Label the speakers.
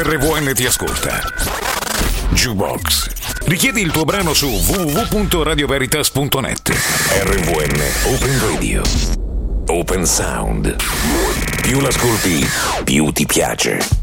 Speaker 1: RVN ti ascolta. Jukebox. Richiedi il tuo brano su www.radioveritas.net. RVN Open Radio. Open Sound. Più l'ascolti, più ti piace.